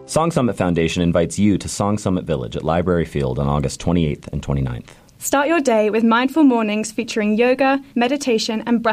Song Summit Foundation invites you to Song Summit Village at Library Field on August 28th and 29th. Start your day with mindful mornings featuring yoga, meditation and breath